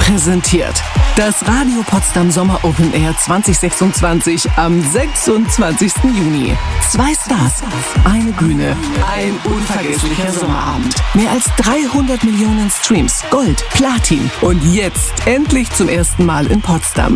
präsentiert das Radio Potsdam Sommer Open Air 2026 am 26. Juni. 2 Stars, eine Bühne, ein unvergesslicher Sommerabend. Mehr als 300 Millionen Streams, Gold, Platin und jetzt endlich zum ersten Mal in Potsdam.